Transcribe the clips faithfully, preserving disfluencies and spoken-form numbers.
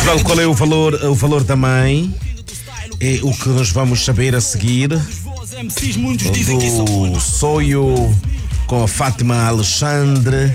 Qual, qual é o valor, o valor da mãe? É o que nós vamos saber a seguir do sonho com a Fátima Alexandre.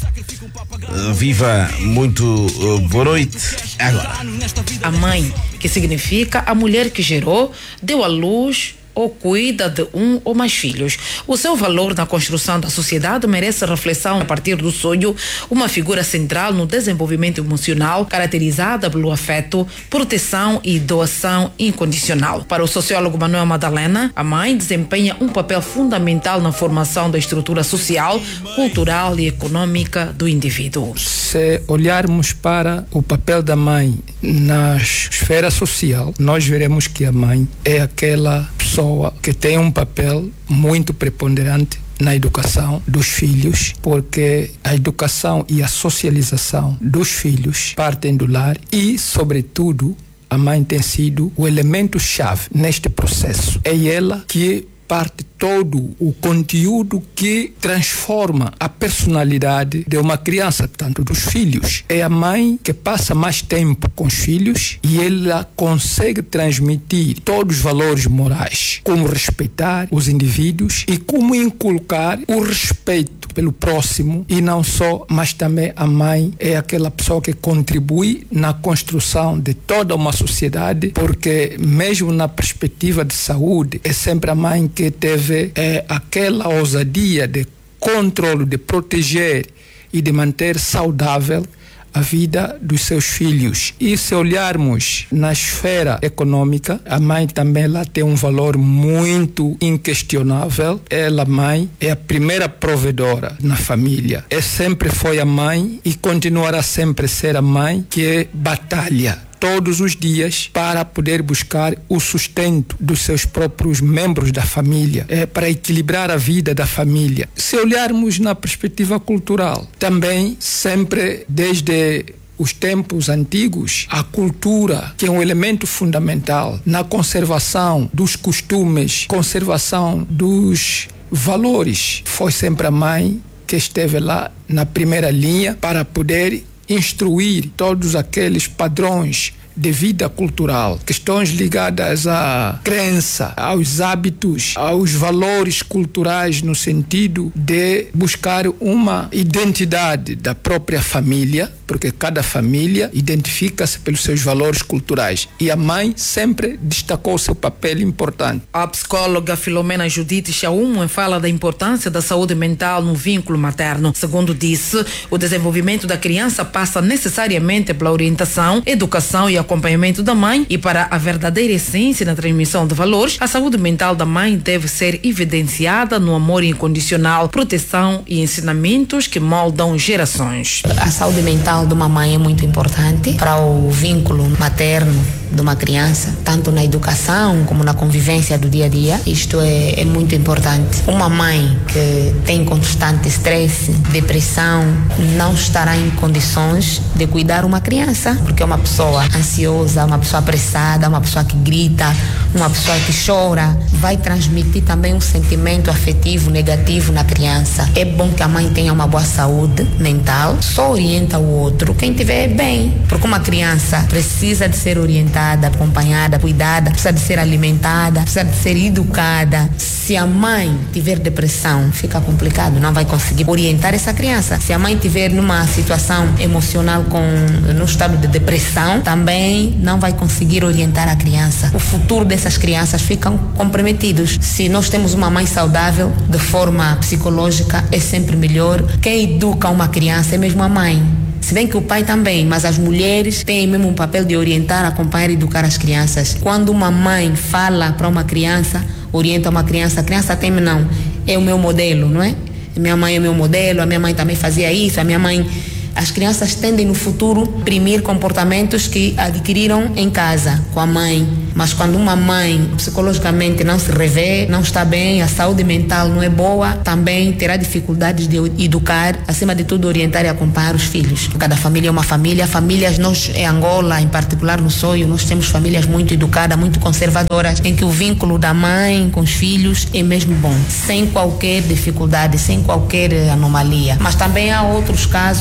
Uh, viva, muito uh, boa noite. Agora, a mãe, que significa a mulher que gerou, deu à luz ou cuida de um ou mais filhos. O seu valor na construção da sociedade merece reflexão a partir do sonho, uma figura central no desenvolvimento emocional, caracterizada pelo afeto, proteção e doação incondicional. Para o sociólogo Manuel Madalena, a mãe desempenha um papel fundamental na formação da estrutura social, cultural e econômica do indivíduo. Se olharmos para o papel da mãe na esfera social, nós veremos que a mãe é aquela pessoa que tem um papel muito preponderante na educação dos filhos, porque a educação e a socialização dos filhos partem do lar e, sobretudo, a mãe tem sido o elemento-chave neste processo. É ela que parte todo o conteúdo que transforma a personalidade de uma criança, tanto dos filhos. É a mãe que passa mais tempo com os filhos e ela consegue transmitir todos os valores morais, como respeitar os indivíduos e como inculcar o respeito pelo próximo, e não só, mas também a mãe é aquela pessoa que contribui na construção de toda uma sociedade, porque mesmo na perspectiva de saúde, é sempre a mãe que teve é, aquela ousadia de controle, de proteger e de manter saudável a vida dos seus filhos. E se olharmos na esfera econômica, a mãe também lá tem um valor muito inquestionável. Ela, mãe, é a primeira provedora na família. É sempre foi a mãe e continuará sempre a ser a mãe que batalha todos os dias para poder buscar o sustento dos seus próprios membros da família, é, para equilibrar a vida da família. Se olharmos na perspectiva cultural, também sempre desde os tempos antigos, a cultura, que é um elemento fundamental na conservação dos costumes, conservação dos valores, foi sempre a mãe que esteve lá na primeira linha para poder instruir todos aqueles padrões de vida cultural, questões ligadas à crença, aos hábitos, aos valores culturais, no sentido de buscar uma identidade da própria família, porque cada família identifica-se pelos seus valores culturais, e a mãe sempre destacou o seu papel importante. A psicóloga Filomena Judite Chaumo fala da importância da saúde mental no vínculo materno. Segundo disse, o desenvolvimento da criança passa necessariamente pela orientação, educação e acompanhamento da mãe, e para a verdadeira essência na transmissão de valores, a saúde mental da mãe deve ser evidenciada no amor incondicional, proteção e ensinamentos que moldam gerações. A saúde mental de uma mãe é muito importante para o vínculo materno de uma criança, tanto na educação como na convivência do dia a dia. Isto é, é muito importante. Uma mãe que tem constante estresse, depressão, não estará em condições de cuidar uma criança, porque é uma pessoa ansiosa, uma pessoa apressada, uma pessoa que grita, uma pessoa que chora, vai transmitir também um sentimento afetivo negativo na criança. É bom que a mãe tenha uma boa saúde mental, só orienta o outro quem estiver bem, porque uma criança precisa de ser orientada, acompanhada, cuidada, precisa de ser alimentada, precisa de ser educada. Se a mãe tiver depressão, fica complicado, não vai conseguir orientar essa criança. Se a mãe tiver numa situação emocional com no estado de depressão, também não vai conseguir orientar a criança. O futuro dessas crianças ficam comprometidos. Se nós temos uma mãe saudável, de forma psicológica, é sempre melhor. Quem educa uma criança é mesmo a mãe. Se bem que o pai também, mas as mulheres têm mesmo um papel de orientar, acompanhar e educar as crianças. Quando uma mãe fala para uma criança, orienta uma criança, a criança tem, não, é o meu modelo, não é? Minha mãe é o meu modelo, a minha mãe também fazia isso, a minha mãe... As crianças tendem no futuro a imprimir comportamentos que adquiriram em casa, com a mãe. Mas quando uma mãe psicologicamente não se revê, não está bem, a saúde mental não é boa, também terá dificuldades de educar, acima de tudo orientar e acompanhar os filhos. Cada família é uma família. Famílias, nós em Angola, em particular no Sonho, nós temos famílias muito educadas, muito conservadoras, em que o vínculo da mãe com os filhos é mesmo bom, sem qualquer dificuldade, sem qualquer anomalia. Mas também há outros casos em que as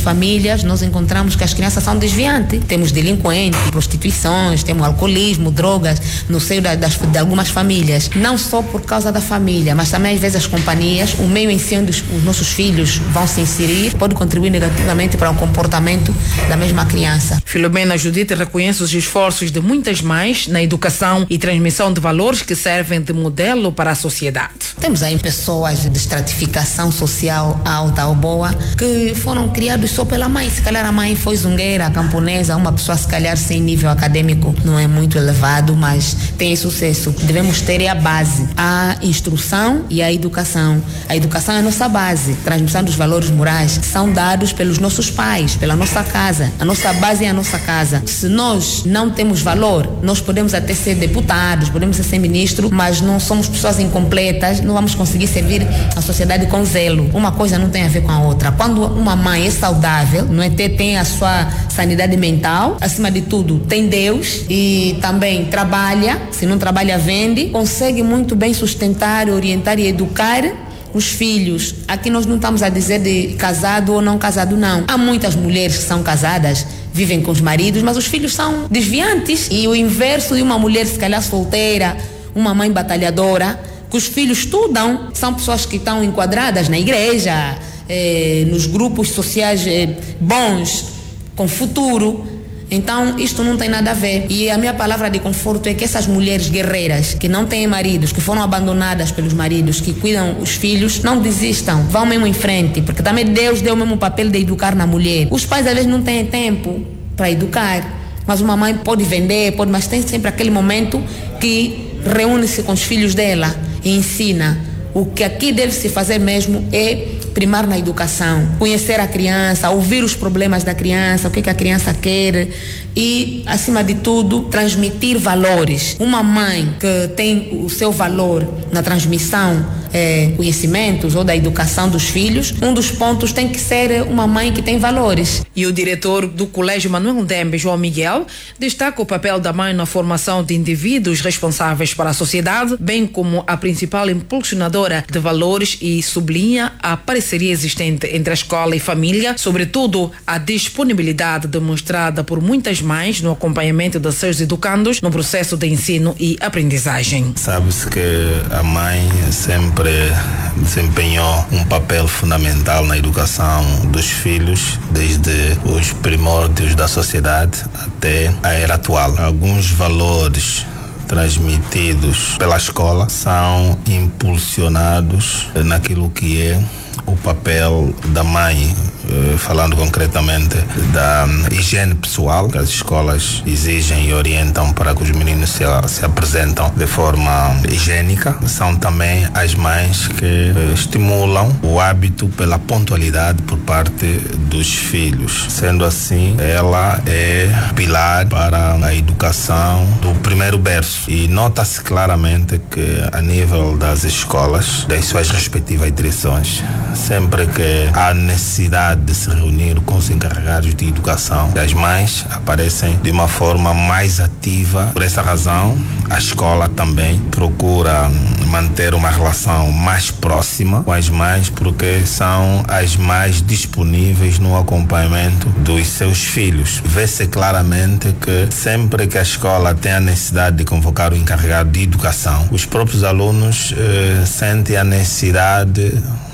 famílias, nós encontramos que as crianças são desviantes. Temos delinquentes, prostituições, temos alcoolismo, drogas no seio da, das, de algumas famílias. Não só por causa da família, mas também às vezes as companhias, o meio em que os, os nossos filhos vão se inserir, pode contribuir negativamente para o comportamento da mesma criança. Filomena Judite reconhece os esforços de muitas mães na educação e transmissão de valores que servem de modelo para a sociedade. Temos aí pessoas de estratificação social alta ou boa que foram criados só pela mãe. Se calhar a mãe foi zungueira, camponesa, uma pessoa se calhar sem nível acadêmico não é muito elevado, mas tem sucesso. Devemos ter a base, a instrução e a educação. A educação é a nossa base. Transmissão dos valores morais são dados pelos nossos pais, pela nossa casa. A nossa base é a nossa casa. Se nós não temos valor, nós podemos até ser deputados, podemos ser ministros, mas não somos pessoas incompletas, não vamos conseguir servir a sociedade com zelo. Uma coisa não tem a ver com a outra. Quando uma mãe é saudável, não é, tem a sua sanidade mental, acima de tudo tem Deus e também trabalha, se não trabalha vende, consegue muito bem sustentar, orientar e educar os filhos. Aqui nós não estamos a dizer de casado ou não casado, não. Há muitas mulheres que são casadas, vivem com os maridos, mas os filhos são desviantes. E o inverso de uma mulher, se calhar solteira, uma mãe batalhadora, que os filhos estudam, são pessoas que estão enquadradas na igreja, eh, nos grupos sociais eh, bons, com futuro. Então, isto não tem nada a ver. E a minha palavra de conforto é que essas mulheres guerreiras, que não têm maridos, que foram abandonadas pelos maridos, que cuidam os filhos, não desistam. Vão mesmo em frente, porque também Deus deu o mesmo papel de educar na mulher. Os pais, às vezes, não têm tempo para educar, mas uma mãe pode vender, pode, mas tem sempre aquele momento que reúne-se com os filhos dela e ensina. O que aqui deve se fazer mesmo é primar na educação, conhecer a criança, ouvir os problemas da criança, o que, que a criança quer e, acima de tudo, transmitir valores. Uma mãe que tem o seu valor na transmissão é, conhecimentos ou da educação dos filhos, um dos pontos tem que ser uma mãe que tem valores. E o diretor do Colégio Manuel Ndembe, João Miguel, destaca o papel da mãe na formação de indivíduos responsáveis para a sociedade, bem como a principal impulsionadora de valores e sublinha a parceria existente entre a escola e família, sobretudo a disponibilidade demonstrada por muitas mães no acompanhamento de seus educandos no processo de ensino e aprendizagem. Sabe-se que a mãe sempre desempenhou um papel fundamental na educação dos filhos, desde os primórdios da sociedade até a era atual. Alguns valores transmitidos pela escola são impulsionados naquilo que é o papel da mãe, falando concretamente da higiene pessoal, que as escolas exigem e orientam para que os meninos se, se apresentam de forma higiênica. São também as mães que estimulam o hábito pela pontualidade por parte dos filhos. Sendo assim, ela é pilar para a educação do primeiro berço. E nota-se claramente que a nível das escolas, das suas respectivas direções, sempre que há necessidade de se reunir com os encarregados de educação, as mães aparecem de uma forma mais ativa. Por essa razão, a escola também procura manter uma relação mais próxima com as mães, porque são as mais disponíveis no acompanhamento dos seus filhos. Vê-se claramente que sempre que a escola tem a necessidade de convocar o encarregado de educação, os próprios alunos eh, sentem a necessidade,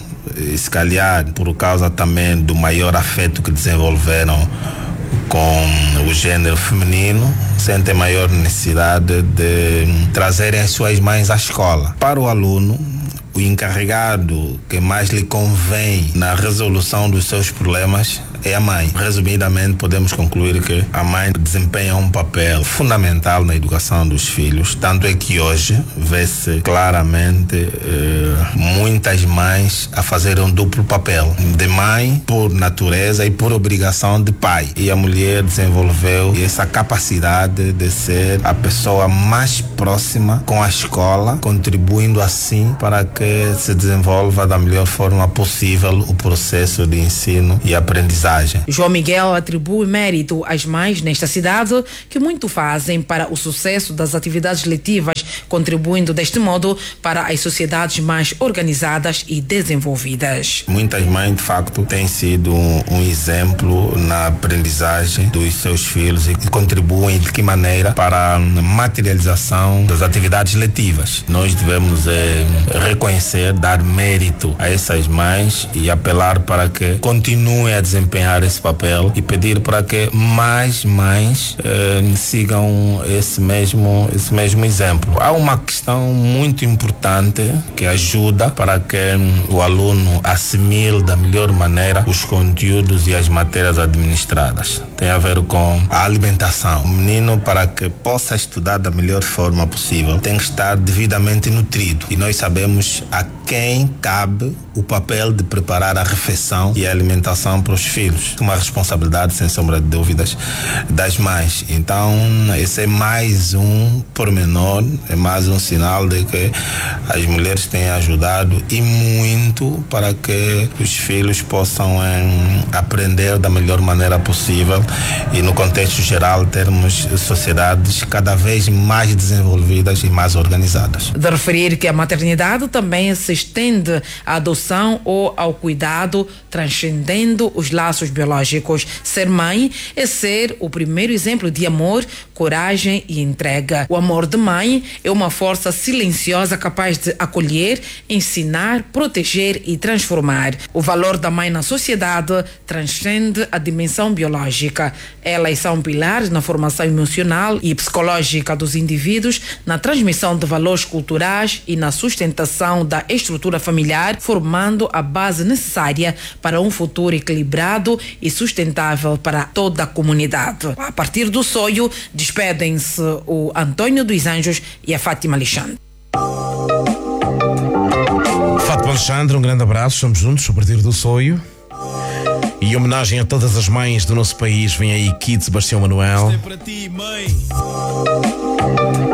se calhar por causa também do maior afeto que desenvolveram com o gênero feminino, sentem maior necessidade de trazerem as suas mães à escola. Para o aluno, o encarregado que mais lhe convém na resolução dos seus problemas é a mãe. Resumidamente, podemos concluir que a mãe desempenha um papel fundamental na educação dos filhos, tanto é que hoje vê-se claramente eh, muitas mães a fazerem um duplo papel, de mãe por natureza e por obrigação de pai. E a mulher desenvolveu essa capacidade de ser a pessoa mais próxima com a escola, contribuindo assim para que se desenvolva da melhor forma possível o processo de ensino e aprendizagem. João Miguel atribui mérito às mães nesta cidade que muito fazem para o sucesso das atividades letivas contribuindo deste modo para as sociedades mais organizadas e desenvolvidas. Muitas mães, de facto, têm sido um, um exemplo na aprendizagem dos seus filhos e contribuem de que maneira para a materialização das atividades letivas. Nós devemos é, reconhecer, dar mérito a essas mães e apelar para que continuem a desempenhar esse papel e pedir para que mais mães eh, sigam esse mesmo, esse mesmo exemplo. Há uma questão muito importante que ajuda para que o aluno assimile da melhor maneira os conteúdos e as matérias administradas. Tem a ver com a alimentação. O menino, para que possa estudar da melhor forma possível, tem que estar devidamente nutrido. E nós sabemos a quem cabe o papel de preparar a refeição e a alimentação para os filhos. Uma responsabilidade, sem sombra de dúvidas, das mães. Então, esse é mais um pormenor, é mais um sinal de que as mulheres têm ajudado e muito para que os filhos possam em, aprender da melhor maneira possível e, no contexto geral, termos sociedades cada vez mais desenvolvidas e mais organizadas. De referir que a maternidade também se estende à adoção ou ao cuidado, transcendendo os laços biológicos. Ser mãe é ser o primeiro exemplo de amor, coragem e entrega. O amor de mãe é uma força silenciosa capaz de acolher, ensinar, proteger e transformar. O valor da mãe na sociedade transcende a dimensão biológica. Elas são pilares na formação emocional e psicológica dos indivíduos, na transmissão de valores culturais e na sustentação da estrutura familiar, formando a base necessária para um futuro equilibrado e sustentável para toda a comunidade. A partir do Soio, despedem-se o Antônio dos Anjos e a Fátima Alexandre. Fátima Alexandre, um grande abraço, estamos juntos a partir do Soio. E em homenagem a todas as mães do nosso país, vem aí Kid Sebastião Manuel. Isto é para ti, mãe.